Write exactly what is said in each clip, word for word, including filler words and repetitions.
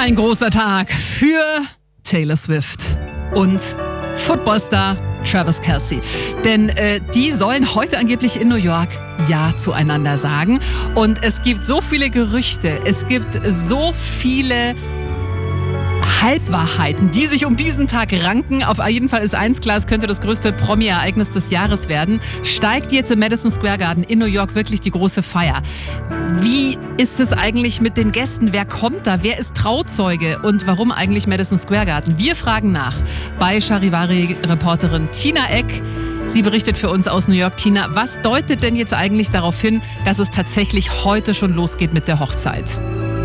Ein großer Tag für Taylor Swift und Footballstar Travis Kelce. Denn äh, die sollen heute angeblich in New York Ja zueinander sagen. Und es gibt so viele Gerüchte, es gibt so viele Halbwahrheiten, die sich um diesen Tag ranken. Auf jeden Fall ist eins klar, es könnte das größte Promi-Ereignis des Jahres werden. Steigt jetzt im Madison Square Garden in New York wirklich die große Feier? Wie ist es eigentlich mit den Gästen? Wer kommt da? Wer ist Trauzeuge? Und warum eigentlich Madison Square Garden? Wir fragen nach bei Charivari-Reporterin Tina Eck. Sie berichtet für uns aus New York. Tina, was deutet denn jetzt eigentlich darauf hin, dass es tatsächlich heute schon losgeht mit der Hochzeit?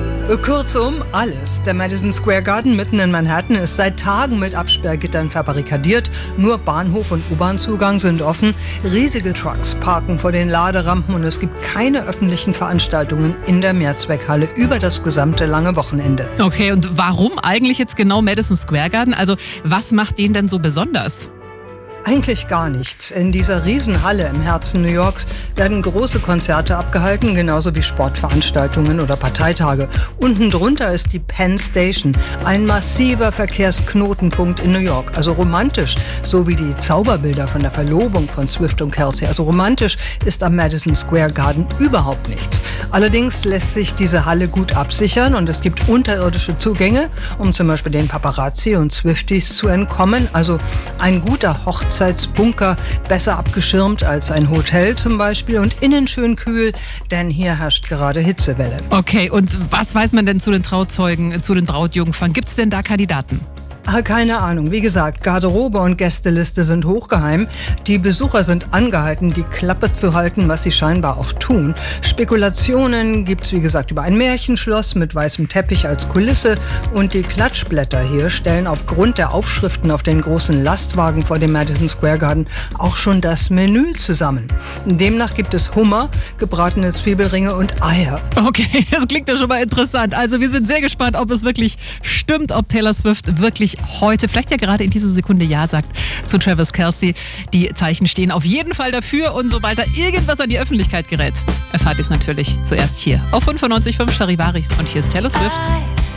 Kurzum, alles. Der Madison Square Garden mitten in Manhattan ist seit Tagen mit Absperrgittern verbarrikadiert. Nur Bahnhof und U-Bahn-Zugang sind offen. Riesige Trucks parken vor den Laderampen und es gibt keine öffentlichen Veranstaltungen in der Mehrzweckhalle über das gesamte lange Wochenende. Okay, und warum eigentlich jetzt genau Madison Square Garden? Also was macht den denn so besonders? Eigentlich gar nichts. In dieser Riesenhalle im Herzen New Yorks werden große Konzerte abgehalten, genauso wie Sportveranstaltungen oder Parteitage. Unten drunter ist die Penn Station, ein massiver Verkehrsknotenpunkt in New York. Also romantisch, so wie die Zauberbilder von der Verlobung von Swift und Kelce. Also romantisch ist am Madison Square Garden überhaupt nichts. Allerdings lässt sich diese Halle gut absichern und es gibt unterirdische Zugänge, um zum Beispiel den Paparazzi und Swifties zu entkommen. Also ein guter Hochzeitsbunker, besser abgeschirmt als ein Hotel zum Beispiel und innen schön kühl, denn hier herrscht gerade Hitzewelle. Okay, und was weiß man denn zu den Trauzeugen, zu den Brautjungfern? Gibt es denn da Kandidaten? Keine Ahnung. Wie gesagt, Garderobe und Gästeliste sind hochgeheim. Die Besucher sind angehalten, die Klappe zu halten, was sie scheinbar auch tun. Spekulationen gibt's wie gesagt über ein Märchenschloss mit weißem Teppich als Kulisse. Und die Klatschblätter hier stellen aufgrund der Aufschriften auf den großen Lastwagen vor dem Madison Square Garden auch schon das Menü zusammen. Demnach gibt es Hummer, gebratene Zwiebelringe und Eier. Okay, das klingt ja schon mal interessant. Also wir sind sehr gespannt, ob es wirklich stimmt, ob Taylor Swift wirklich heute, vielleicht ja gerade in dieser Sekunde Ja sagt zu Travis Kelce. Die Zeichen stehen auf jeden Fall dafür und sobald da irgendwas an die Öffentlichkeit gerät, erfahrt ihr es natürlich zuerst hier auf fünfundneunzig Komma fünf Charivari. Und hier ist Taylor Swift.